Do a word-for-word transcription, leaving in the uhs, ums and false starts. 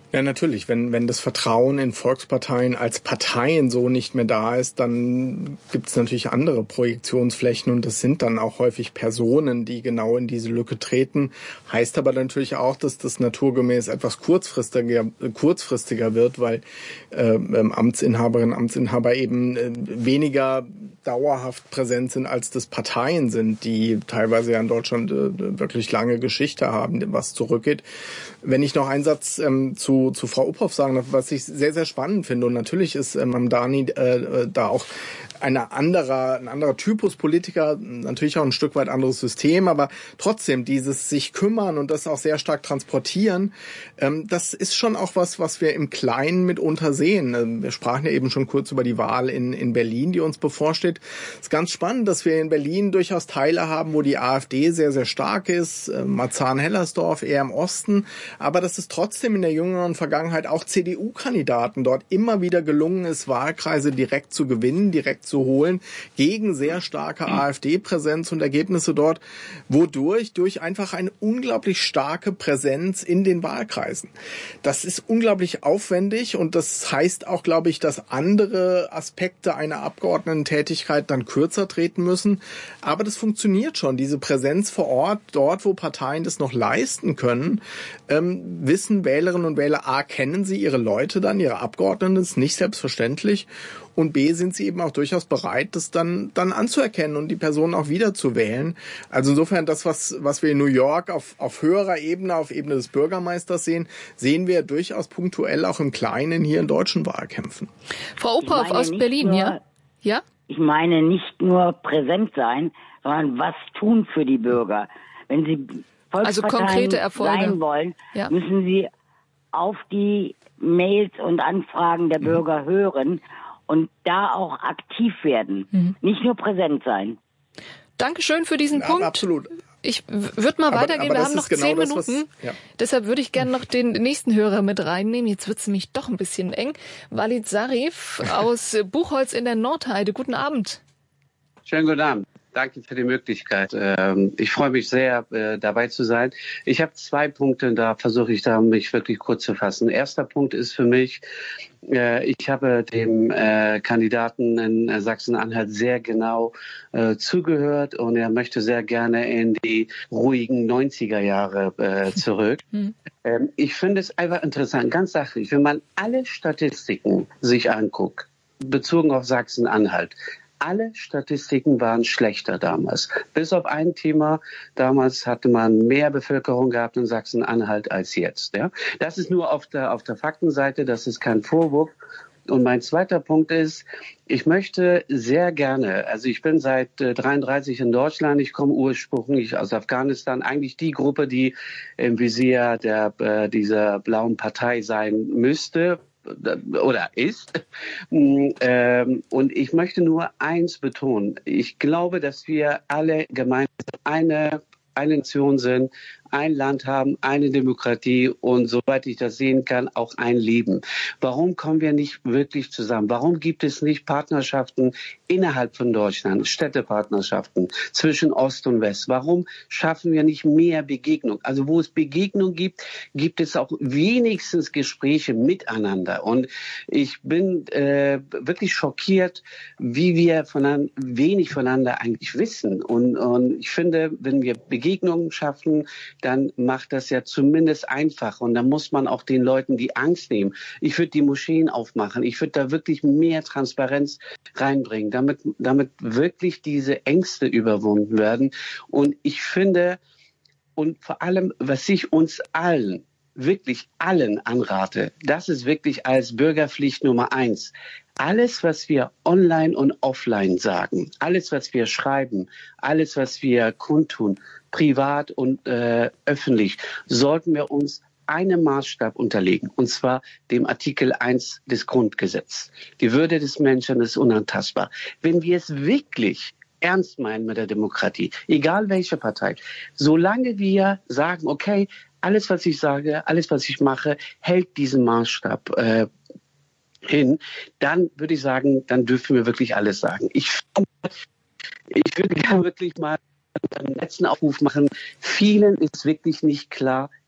Ja, natürlich. Wenn, wenn das Vertrauen in Volksparteien als Parteien so nicht mehr da ist, dann gibt es natürlich andere Projektionsflächen und das sind dann auch häufig Personen, die genau in diese Lücke treten. Heißt aber natürlich auch, dass das naturgemäß etwas kurzfristiger, kurzfristiger wird, weil äh, Amtsinhaberinnen und Amtsinhaber eben äh, weniger dauerhaft präsent sind, als das Parteien sind, die teilweise ja in Deutschland äh, wirklich lange Geschichte haben, was zurückgeht. Wenn ich noch einen Satz ähm, zu, zu Frau Uphoff sagen darf, was ich sehr, sehr spannend finde, und natürlich ist ähm, Mamdani äh, da auch eine anderer, ein anderer Typus Politiker, natürlich auch ein Stück weit anderes System, aber trotzdem dieses sich kümmern und das auch sehr stark transportieren, ähm, das ist schon auch was, was wir im Kleinen mitunter sehen. Ähm, wir sprachen ja eben schon kurz über die Wahl in, in Berlin, die uns bevorsteht. Es ist ganz spannend, dass wir in Berlin durchaus Teile haben, wo die AfD sehr, sehr stark ist, äh, Marzahn-Hellersdorf eher im Osten, aber dass es trotzdem in der jüngeren Vergangenheit auch C D U-Kandidaten dort immer wieder gelungen ist, Wahlkreise direkt zu gewinnen, direkt zu holen, gegen sehr starke AfD-Präsenz und Ergebnisse dort, wodurch durch einfach eine unglaublich starke Präsenz in den Wahlkreisen. Das ist unglaublich aufwendig und das heißt auch, glaube ich, dass andere Aspekte einer Abgeordnetentätigkeit dann kürzer treten müssen. Aber das funktioniert schon. Diese Präsenz vor Ort, dort, wo Parteien das noch leisten können, ähm, wissen Wählerinnen und Wähler, A, kennen sie ihre Leute dann, ihre Abgeordneten, das ist nicht selbstverständlich. Und B, sind sie eben auch durchaus bereit, das dann dann anzuerkennen und die Personen auch wieder zu wählen. Also insofern das, was was wir in New York auf auf höherer Ebene, auf Ebene des Bürgermeisters sehen, sehen wir durchaus punktuell auch im Kleinen hier in deutschen Wahlkämpfen. Frau Uphoff aus Berlin, nur, ja? Ja? Ich meine nicht nur präsent sein, sondern was tun für die Bürger. Wenn sie Volksparteien also konkrete Erfolge sein wollen, ja. müssen sie auf die Mails und Anfragen der Bürger mhm. hören und da auch aktiv werden, mhm. nicht nur präsent sein. Dankeschön für diesen ja, Punkt. Absolut. Ich würde mal aber, weitergehen, aber wir haben noch genau zehn das, Minuten. Was, ja. Deshalb würde ich gerne noch den nächsten Hörer mit reinnehmen. Jetzt wird es nämlich doch ein bisschen eng. Walid Sarif aus Buchholz in der Nordheide. Guten Abend. Schönen guten Abend. Danke für die Möglichkeit. Ich freue mich sehr, dabei zu sein. Ich habe zwei Punkte, da versuche ich da mich wirklich kurz zu fassen. Erster Punkt ist für mich, ich habe dem Kandidaten in Sachsen-Anhalt sehr genau zugehört und er möchte sehr gerne in die ruhigen neunziger Jahre zurück. Mhm. Ich finde es einfach interessant, ganz sachlich, wenn man alle Statistiken sich anguckt, bezogen auf Sachsen-Anhalt. Alle Statistiken waren schlechter damals. Bis auf ein Thema. Damals hatte man mehr Bevölkerung gehabt in Sachsen-Anhalt als jetzt. Ja? Das ist nur auf der, auf der Faktenseite. Das ist kein Vorwurf. Und mein zweiter Punkt ist, ich möchte sehr gerne, also ich bin seit äh, dreiunddreißig in Deutschland, ich komme ursprünglich aus Afghanistan, eigentlich die Gruppe, die im Visier der, äh, dieser blauen Partei sein müsste, oder ist. Und ich möchte nur eins betonen. Ich glaube, dass wir alle gemeinsam eine, eine Nation sind, ein Land haben, eine Demokratie und soweit ich das sehen kann, auch ein Leben. Warum kommen wir nicht wirklich zusammen? Warum gibt es nicht Partnerschaften innerhalb von Deutschland, Städtepartnerschaften zwischen Ost und West? Warum schaffen wir nicht mehr Begegnung? Also wo es Begegnung gibt, gibt es auch wenigstens Gespräche miteinander. Und ich bin äh, wirklich schockiert, wie wir voneinander, wenig voneinander eigentlich wissen. Und, und ich finde, wenn wir Begegnungen schaffen, dann macht das ja zumindest einfach. Und dann muss man auch den Leuten die Angst nehmen. Ich würde die Moscheen aufmachen. Ich würde da wirklich mehr Transparenz reinbringen, damit, damit wirklich diese Ängste überwunden werden. Und ich finde, und vor allem, was ich uns allen, wirklich allen anrate, das ist wirklich als Bürgerpflicht Nummer eins. Alles, was wir online und offline sagen, alles, was wir schreiben, alles, was wir kundtun, privat und äh, öffentlich, sollten wir uns einem Maßstab unterlegen, und zwar dem Artikel eins des Grundgesetzes. Die Würde des Menschen ist unantastbar. Wenn wir es wirklich ernst meinen mit der Demokratie, egal welche Partei, solange wir sagen, okay, alles, was ich sage, alles, was ich mache, hält diesen Maßstab äh, hin, dann würde ich sagen, dann dürfen wir wirklich alles sagen. Ich, ich würde gerne wirklich mal einen letzten Aufruf machen. Vielen ist wirklich nicht klar,